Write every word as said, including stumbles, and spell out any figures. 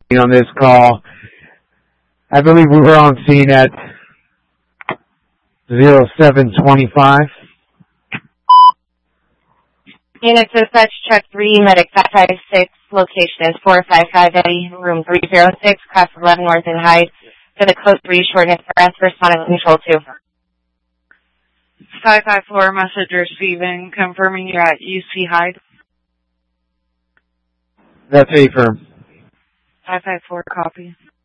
on this call. I believe we were on scene at zero seven twenty-five. Unit dispatch, check three, medic five five six, location is four five five A, room three oh six, class eleven North and Hyde, for the code three, shortness for S, responding control two. five five four, messenger Steven, confirming you're at U C Hyde. That's affirm. five five four, copy.